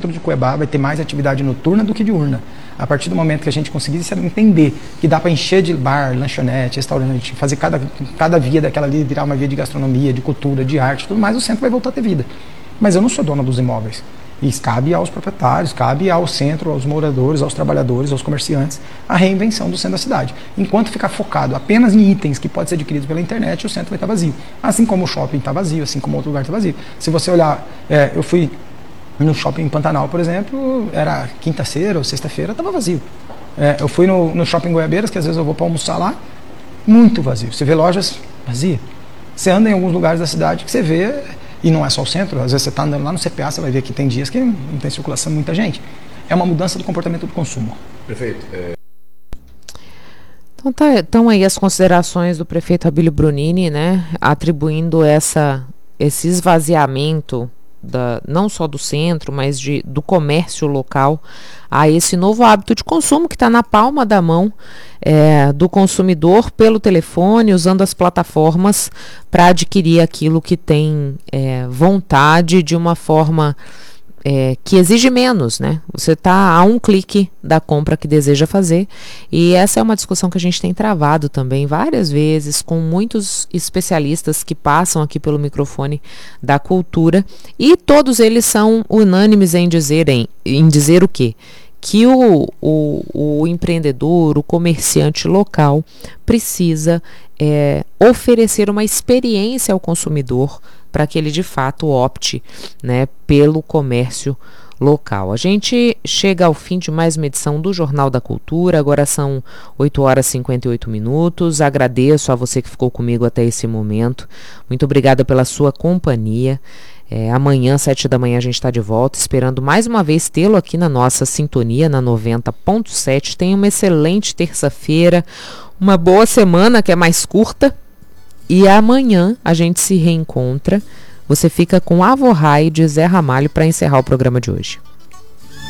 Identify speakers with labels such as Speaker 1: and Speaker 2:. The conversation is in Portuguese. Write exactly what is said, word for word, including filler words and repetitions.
Speaker 1: centro de Cuiabá vai ter mais atividade noturna do que diurna. A partir do momento que a gente conseguir entender que dá para encher de bar, lanchonete, restaurante, fazer cada, cada via daquela ali virar uma via de gastronomia, de cultura, de arte, tudo mais, o centro vai voltar a ter vida. Mas eu não sou dono dos imóveis. E cabe aos proprietários, cabe ao centro, aos moradores, aos trabalhadores, aos comerciantes, a reinvenção do centro da cidade. Enquanto ficar focado apenas em itens que podem ser adquiridos pela internet, o centro vai estar vazio. Assim como o shopping está vazio, assim como outro lugar está vazio. Se você olhar, é, eu fui no shopping Pantanal, por exemplo, era quinta-feira ou sexta-feira, estava vazio. É, eu fui no, no shopping Goiabeiras, que às vezes eu vou para almoçar lá, muito vazio. Você vê lojas vazias. Você anda em alguns lugares da cidade que você vê... E não é só o centro, às vezes você está andando lá no C P A, você vai ver que tem dias que não tem circulação, muita gente. É uma mudança do comportamento do consumo.
Speaker 2: Prefeito. É...
Speaker 3: Então tá, estão aí as considerações do prefeito Abílio Brunini, né, atribuindo essa, esse esvaziamento da, não só do centro, mas de, do comércio local a esse novo hábito de consumo que está na palma da mão é, do consumidor pelo telefone, usando as plataformas para adquirir aquilo que tem é, vontade de uma forma é, que exige menos, né? Você está a um clique da compra que deseja fazer, e essa é uma discussão que a gente tem travado também várias vezes com muitos especialistas que passam aqui pelo microfone da cultura, e todos eles são unânimes em dizer, em, em dizer o quê? Que o, o, o empreendedor, o comerciante local precisa é, oferecer uma experiência ao consumidor para que ele de fato opte, né, pelo comércio local. A gente chega ao fim de mais uma edição do Jornal da Cultura, agora são oito horas e cinquenta e oito minutos, agradeço a você que ficou comigo até esse momento, muito obrigada pela sua companhia. É, amanhã, sete da manhã, a gente está de volta, esperando mais uma vez tê-lo aqui na nossa sintonia, na noventa ponto sete. Tenha uma excelente terça-feira, uma boa semana que é mais curta, e amanhã a gente se reencontra. Você fica com Avo Rai de Zé Ramalho para encerrar o programa de hoje.